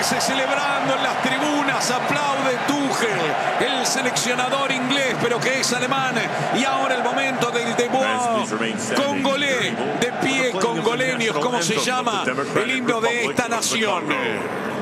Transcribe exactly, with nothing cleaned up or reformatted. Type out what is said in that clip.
ingleses celebrando en las tribunas, aplaude Tuchel, el seleccionador inglés, pero que es alemán. Y ahora el momento del debut congolés, de pie congoleños, ¿cómo se llama el himno de esta nación?